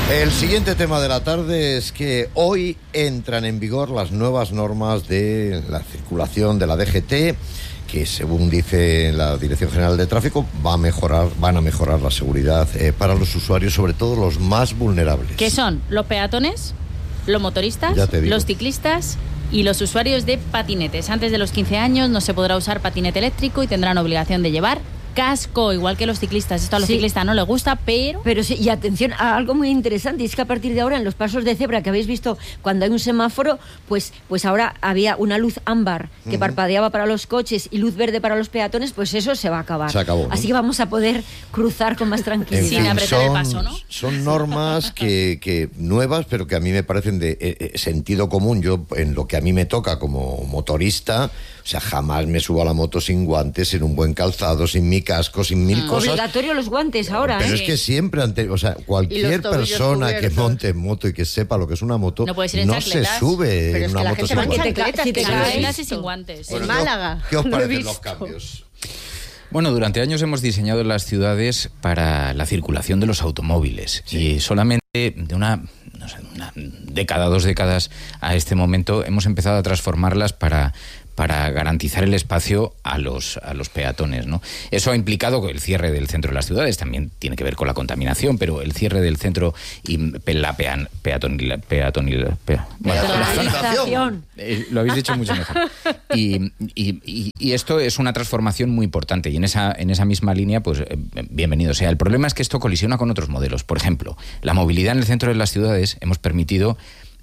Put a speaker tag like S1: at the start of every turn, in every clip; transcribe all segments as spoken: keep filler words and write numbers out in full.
S1: El siguiente tema de la tarde es que hoy entran en vigor las nuevas normas de la circulación de la D G T, que según dice la Dirección General de Tráfico va a mejorar, van a mejorar la seguridad eh, para los usuarios, sobre todo los más vulnerables.
S2: ¿Qué son? Los peatones, los motoristas, los ciclistas y los usuarios de patinetes. Antes de los quince años no se podrá usar patinete eléctrico y tendrán obligación de llevar casco, igual que los ciclistas. Esto a los sí. ciclistas no les gusta, pero...
S3: Pero sí, y atención a algo muy interesante, es que a partir de ahora en los pasos de cebra que habéis visto cuando hay un semáforo, pues, pues ahora había una luz ámbar que uh-huh. parpadeaba para los coches y luz verde para los peatones, pues eso se va a acabar.
S1: Se acabó, ¿no?
S3: Así que vamos a poder cruzar con más tranquilidad.
S2: Sin apretar el paso, ¿no?
S1: Son normas que, que nuevas, pero que a mí me parecen de eh, sentido común. Yo, en lo que a mí me toca como motorista, o sea, jamás me subo a la moto sin guantes, sin un buen calzado, sin mi casco, sin mil mm. cosas.
S3: Obligatorio los guantes ahora,
S1: Pero
S3: ¿eh?
S1: es que siempre, ante, o sea, cualquier persona cubiertos. que monte en moto y que sepa lo que es una moto, no,
S2: no
S1: se sube
S2: pero
S1: en
S2: es
S1: una
S2: que
S1: moto
S2: la
S1: sin
S2: gente
S1: guantes.
S2: Si te caes y sin guantes.
S1: Bueno,
S2: en
S4: Málaga.
S1: ¿Qué os parecen los cambios?
S5: Bueno, durante años hemos diseñado las ciudades para la circulación de los automóviles sí. y solamente de una, no sé, una década, dos décadas a este momento hemos empezado a transformarlas para... para garantizar el espacio a los a los peatones, ¿no? Eso ha implicado el cierre del centro de las ciudades, también tiene que ver con la contaminación, pero el cierre del centro y la pean, peatonil, peatonil, pea, bueno,
S3: peatonalización.
S5: Eh, lo habéis dicho mucho mejor. Y, y, y, y esto es una transformación muy importante y en esa en esa misma línea, pues eh, bienvenido sea. El problema es que esto colisiona con otros modelos. Por ejemplo, la movilidad en el centro de las ciudades hemos permitido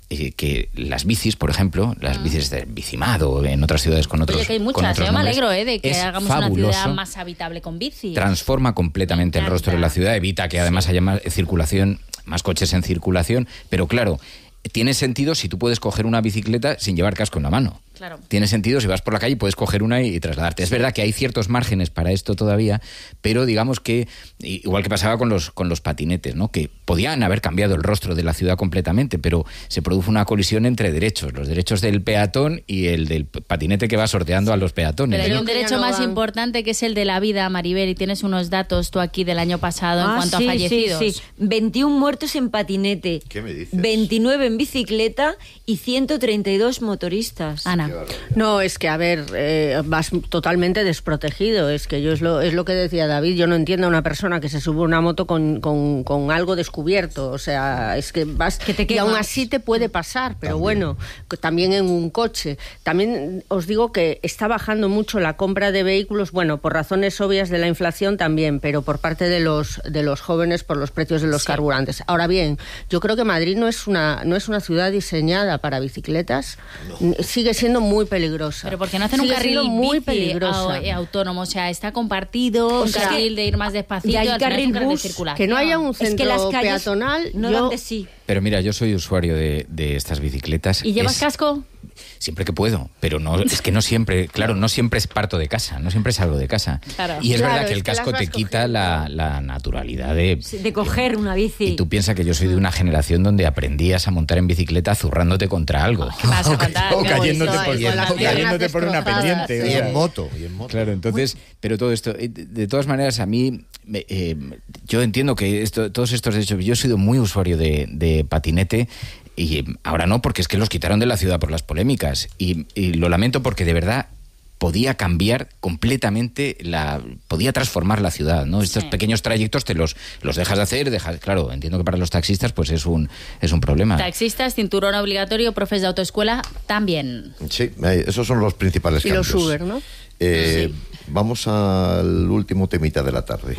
S5: que las bicis, por ejemplo, las bicis de Bicimado, en otras ciudades con otros
S2: Oye, que hay muchas,
S5: con otros
S2: yo me
S5: nombres,
S2: alegro ¿eh? de que hagamos
S5: fabuloso.
S2: Una ciudad más habitable con bicis.
S5: Transforma completamente el rostro de la ciudad, evita que además sí. haya más circulación, más coches en circulación, pero claro, tiene sentido si tú puedes coger una bicicleta sin llevar casco en la mano.
S2: Claro.
S5: Tiene sentido si vas por la calle y puedes coger una y, y trasladarte. Es verdad que hay ciertos márgenes para esto todavía, pero digamos que, igual que pasaba con los, con los patinetes, ¿no? Que podían haber cambiado el rostro de la ciudad completamente, pero se produjo una colisión entre derechos, los derechos del peatón y el del patinete que va sorteando a los peatones.
S2: Pero hay
S5: ¿no?
S2: un derecho más importante que es el de la vida, Maribel, y tienes unos datos tú aquí del año pasado en
S3: ah,
S2: cuanto
S3: sí,
S2: a fallecidos.
S3: Sí, sí. veintiún muertos en patinete.
S1: ¿Qué me dices?
S3: veintinueve en bicicleta y ciento treinta y dos motoristas.
S2: Ana.
S4: No, es que, a ver, eh, vas totalmente desprotegido. Es que yo es lo, es lo que decía David, yo no entiendo a una persona que se sube a una moto con, con, con algo descubierto. O sea, es que vas...
S3: Que te
S4: y aún así te puede pasar, pero también. bueno, también en un coche. También os digo que está bajando mucho la compra de vehículos, bueno, por razones obvias de la inflación también, pero por parte de los, de los jóvenes por los precios de los sí. carburantes. Ahora bien, yo creo que Madrid no es una, no es una ciudad diseñada para bicicletas. No. Sigue siendo muy peligrosa.
S2: Pero ¿por qué no hacen
S4: Sigue
S2: un carril
S4: muy
S2: bici
S4: peligrosa.
S2: a, autónomo? O sea, está compartido,
S4: o
S2: un
S4: sea,
S2: carril de ir más despacito,
S3: hay
S2: al
S3: carril
S2: final es un
S3: bus,
S2: de circulación.
S4: Que no haya un centro
S3: es que las calles
S4: peatonal
S3: no
S4: yo...
S3: dan de sí.
S5: Pero mira, yo soy usuario de, de estas bicicletas.
S2: ¿Y llevas
S5: es...
S2: casco?
S5: Siempre que puedo, pero no es que no siempre, claro, no siempre es parto de casa, no siempre salgo de casa.
S2: Claro.
S5: Y es
S4: claro,
S5: verdad que
S4: es
S5: el
S4: que
S5: casco te quita
S4: cogiendo.
S5: la, la naturalidad de...
S3: De coger una bici.
S5: Y tú piensas que yo soy de una generación donde aprendías a montar en bicicleta zurrándote contra algo.
S2: ¿Qué vas a contar?
S5: O cayéndote,
S2: Eso,
S5: por,
S2: eso,
S5: o
S2: las
S5: cayéndote por una pendiente.
S1: Y
S5: o sea.
S1: en moto, y en moto.
S5: Claro, entonces, pero todo esto, de, de todas maneras, a mí, eh, yo entiendo que esto, todos estos derechos, yo he sido muy usuario de, de patinete. Y ahora no, porque es que los quitaron de la ciudad por las polémicas. Y, y lo lamento porque de verdad podía cambiar completamente, la podía transformar la ciudad, ¿no? Estos sí. pequeños trayectos te los, los dejas de hacer, dejas, claro, entiendo que para los taxistas pues es un, es un problema.
S2: Taxistas, cinturón obligatorio, profes de autoescuela, también.
S1: Sí, esos son los principales
S4: y
S1: cambios.
S4: Y los Uber, ¿no?
S1: Eh,
S4: sí.
S1: Vamos al último temita de la tarde.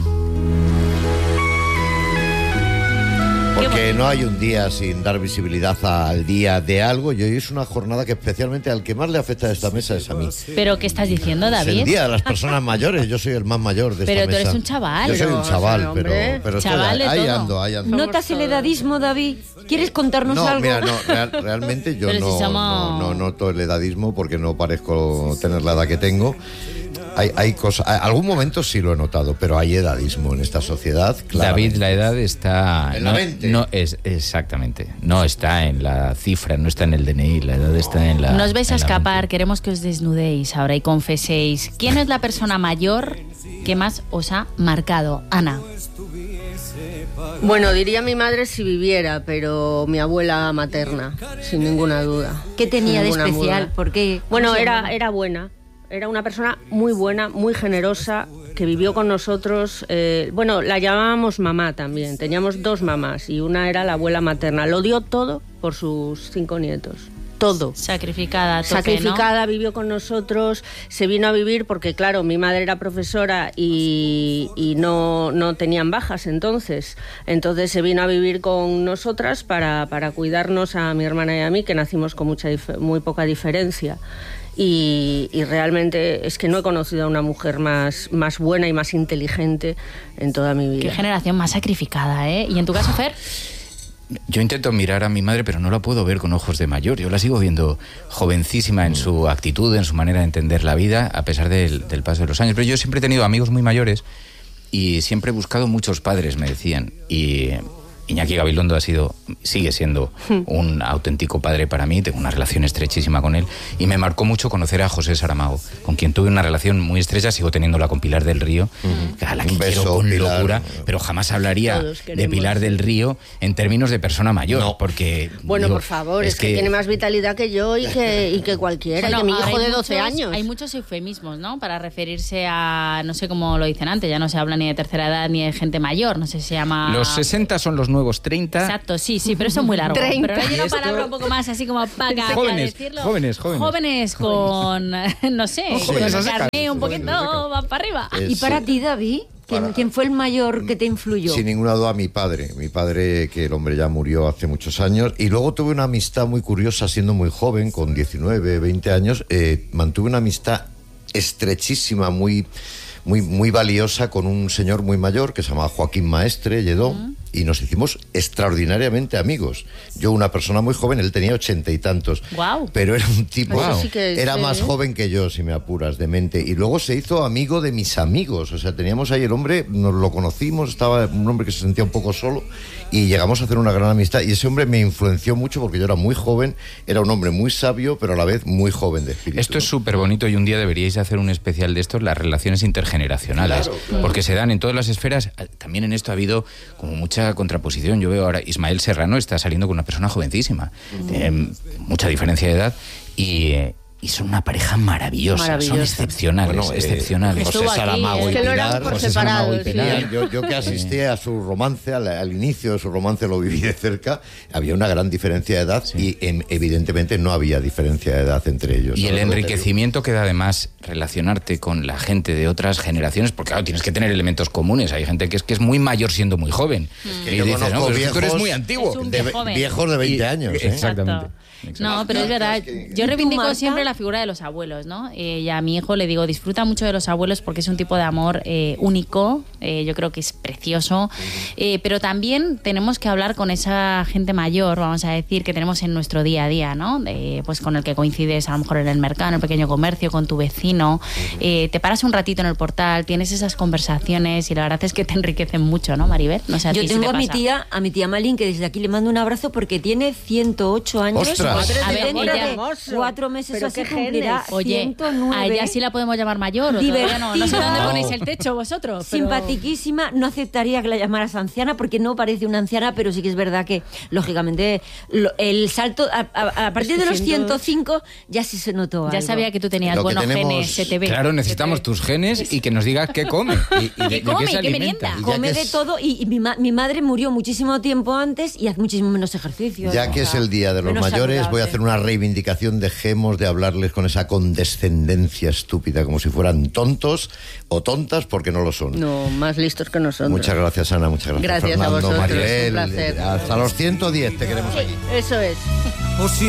S1: Porque no hay un día sin dar visibilidad al día de algo, y hoy es una jornada que especialmente al que más le afecta a esta mesa es a mí.
S2: ¿Pero qué estás diciendo, David?
S1: Es el día de las personas mayores, yo soy el más mayor de
S2: pero
S1: esta mesa.
S2: Pero tú eres un chaval.
S1: Yo soy un chaval, pero, pero
S2: chaval
S1: estoy, ahí
S2: todo.
S1: ando, ahí ando.
S3: ¿Notas el edadismo, David? ¿Quieres contarnos
S1: no,
S3: algo?
S1: Mira, no, real, realmente yo
S2: si
S1: no,
S2: somos...
S1: no, no noto el edadismo porque no parezco tener la edad que tengo. Hay, hay cosas, algún momento sí lo he notado, pero hay edadismo en esta sociedad.
S5: David, la edad está...
S1: En
S5: no,
S1: la mente.
S5: No, es, exactamente. No está en la cifra, no está en el D N I, la edad está en la...
S2: Nos vais a escapar,
S5: mente.
S2: Queremos que os desnudéis ahora y confeséis. ¿Quién es la persona mayor que más os ha marcado? Ana.
S4: Bueno, diría mi madre si viviera, pero mi abuela materna, sin ninguna duda.
S3: ¿Qué tenía de especial? ¿Por qué?
S4: Bueno, era, era buena. Era una persona muy buena, muy generosa, que vivió con nosotros. Eh, bueno, la llamábamos mamá también. Teníamos dos mamás y una era la abuela materna. Lo dio todo por sus cinco nietos. Todo.
S2: Sacrificada, tope,
S4: Sacrificada,
S2: ¿no?
S4: Vivió con nosotros, se vino a vivir porque, claro, mi madre era profesora y, y no, no tenían bajas entonces. Entonces se vino a vivir con nosotras para, para cuidarnos a mi hermana y a mí, que nacimos con mucha muy poca diferencia. Y, y realmente es que no he conocido a una mujer más, más buena y más inteligente en toda mi vida.
S2: Qué generación más sacrificada, ¿eh? ¿Y en tu caso, Fer?
S5: Yo intento mirar a mi madre, pero no la puedo ver con ojos de mayor. Yo la sigo viendo jovencísima en su actitud, en su manera de entender la vida, a pesar del, del paso de los años. Pero yo siempre he tenido amigos muy mayores y siempre he buscado muchos padres, me decían. Y Iñaki Gabilondo ha sido, sigue siendo un auténtico padre para mí. Tengo una relación estrechísima con él. Y me marcó mucho conocer a José Saramago, con quien tuve una relación muy estrecha. Sigo teniéndola con Pilar del Río, uh-huh. a la que un beso, quiero con Pilar. Locura, pero jamás hablaría de Pilar del Río en términos de persona mayor, no. porque...
S4: Bueno,
S5: digo,
S4: por favor, es, es que, que tiene más vitalidad que yo y que, y que cualquiera, bueno, y que mi hijo de doce
S2: muchos,
S4: años.
S2: Hay muchos eufemismos, ¿no?, para referirse a, no sé cómo lo dicen antes, ya no se habla ni de tercera edad ni de gente mayor, no sé si se llama...
S5: Los sesenta son los nuevos treinta.
S2: Exacto, sí, sí, pero eso es muy largo.
S4: treinta.
S2: Pero hay una palabra un poco más así como para
S5: jóvenes,
S2: decirlo.
S5: Jóvenes, jóvenes.
S2: Jóvenes con, no sé,
S5: jóvenes,
S2: con carné un poquito, van para arriba.
S1: Es,
S3: ¿Y para ti, David? ¿Quién, para, ¿Quién fue el mayor que te influyó?
S1: Sin ninguna duda, mi padre. Mi padre, que el hombre ya murió hace muchos años. Y luego tuve una amistad muy curiosa, siendo muy joven, con diecinueve, veinte años. Eh, mantuve una amistad estrechísima, muy, muy, muy valiosa, con un señor muy mayor que se llamaba Joaquín Maestre Lledó. Uh-huh. Y nos hicimos extraordinariamente amigos. Yo, una persona muy joven, él tenía ochenta y tantos.
S2: Wow.
S1: Pero era un tipo...
S4: Wow. Sí que
S1: era
S4: sí,
S1: más
S4: ¿eh?
S1: joven que yo, si me apuras, de mente. Y luego se hizo amigo de mis amigos. O sea, teníamos ahí el hombre, nos lo conocimos, estaba un hombre que se sentía un poco solo y llegamos a hacer una gran amistad. Y ese hombre me influenció mucho porque yo era muy joven, era un hombre muy sabio, pero a la vez muy joven de espíritu.
S5: Esto es súper bonito y un día deberíais hacer un especial de estos, las relaciones intergeneracionales. Claro, claro. Porque se dan en todas las esferas. También en esto ha habido como mucha contraposición. Yo veo ahora, Ismael Serrano está saliendo con una persona jovencísima, uh-huh. eh, mucha diferencia de edad, y, eh, y son una pareja maravillosa, maravillosa. Son excepcionales, bueno, eh, excepcionales.
S1: José Saramago y Pilar,
S4: José Saramago y Pilar.
S1: Sí. Yo, yo que asistí a su romance, al, al inicio de su romance lo viví de cerca, había una gran diferencia de edad sí. y en, evidentemente no había diferencia de edad entre ellos.
S5: Y el enriquecimiento que da además relacionarte con la gente de otras generaciones, porque claro, tienes que tener elementos comunes. Hay gente que es que es muy mayor siendo muy joven. Mm. Y dices, no, pero viejos, tú eres muy antiguo.
S2: Es
S1: de, viejos de veinte y, años. ¿eh?
S5: Exactamente.
S2: Exacto. No, pero es verdad. Yo reivindico siempre la figura de los abuelos, ¿no? Eh, y a mi hijo le digo, disfruta mucho de los abuelos porque es un tipo de amor eh, único. Eh, yo creo que es precioso. Eh, pero también tenemos que hablar con esa gente mayor, vamos a decir, que tenemos en nuestro día a día, ¿no? De, pues con el que coincides a lo mejor en el mercado, en el pequeño comercio, con tu vecino. Eh, te paras un ratito en el portal, tienes esas conversaciones y la verdad es que te enriquecen mucho, ¿no, Maribel? No sé a
S3: Yo
S2: ti
S3: tengo
S2: si te
S3: a mi
S2: pasa.
S3: tía, a mi tía Malín, que desde aquí le mando un abrazo porque tiene ciento ocho años.
S1: ¡Ostras!
S3: A ver,
S2: ella,
S3: de cuatro meses
S4: pero
S3: así
S4: qué
S3: cumplirá
S4: genes.
S2: Oye,
S3: ciento nueve.
S2: a ella sí la podemos llamar mayor, o todavía no, no sé dónde ponéis el techo vosotros. Pero...
S3: Simpatiquísima, no aceptaría que la llamaras anciana porque no parece una anciana, pero sí que es verdad que, lógicamente, lo, el salto, a, a, a partir de los ciento cinco ya sí se notó
S2: Ya
S3: algo.
S2: sabía que tú tenías
S1: Lo
S2: buenos
S1: que tenemos...
S2: genes, se te ve.
S5: Claro, necesitamos tus genes y que nos digas qué come. Y, y
S2: ¿Qué
S5: de,
S2: come?
S5: de qué se
S2: ¿Qué
S5: alimenta.
S2: merienda?
S3: Come de
S1: es...
S3: todo y, y mi, ma, mi madre murió muchísimo tiempo antes y hace muchísimo menos ejercicio.
S1: Ya
S3: ¿no?
S1: que
S3: o sea,
S1: es el Día de los Mayores,
S3: saludable.
S1: voy a hacer una reivindicación. Dejemos de hablarles con esa condescendencia estúpida, como si fueran tontos o tontas, porque no lo son.
S4: No, más listos que nosotros.
S1: Muchas gracias, Ana, muchas gracias,
S4: Gracias
S1: Fernando,
S4: a vosotros,
S1: Maribel.
S4: un placer.
S1: Hasta los ciento diez te queremos aquí.
S4: Eso es.